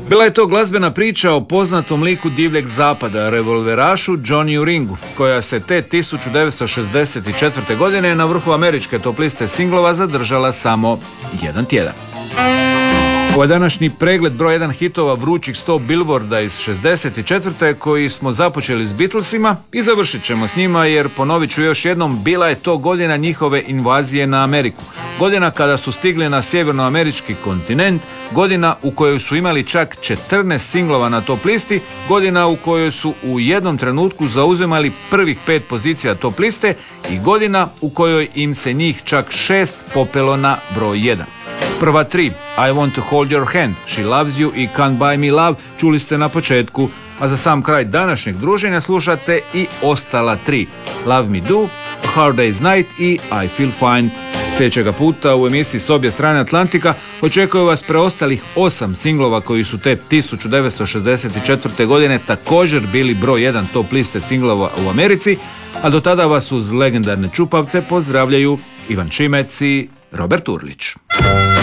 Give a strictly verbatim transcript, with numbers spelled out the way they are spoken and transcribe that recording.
Bila je to glazbena priča o poznatom liku divljeg zapada, revolverašu Johnnyju Ringu, koja se te tisuću devetsto šezdeset četvrte. godine na vrhu američke top liste singlova zadržala samo jedan tjedan. Ovo je današnji pregled broj jedan hitova vrućih sto Billboarda iz šezdeset četvrte. koji smo započeli s Beatlesima i završit ćemo s njima, jer ponovit ću još jednom, bila je to godina njihove invazije na Ameriku. Godina kada su stigli na sjevernoamerički kontinent, godina u kojoj su imali čak četrnaest singlova na top listi, godina u kojoj su u jednom trenutku zauzimali prvih pet pozicija top liste i godina u kojoj im se njih čak šest popelo na broj jedan. Prva tri, I Want to Hold Your Hand, She Loves You i Can't Buy Me Love, čuli ste na početku, a za sam kraj današnjeg druženja slušate i ostala tri, Love Me Do, Hard Day's Night i I Feel Fine. Sljedećega puta u emisiji s obje strane Atlantika očekuju vas preostalih osam singlova koji su te tisuću devetsto šezdeset četvrte. godine također bili broj jedan top liste singlova u Americi, a do tada vas uz legendarne čupavce pozdravljaju Ivan Čimec i Robert Urlić.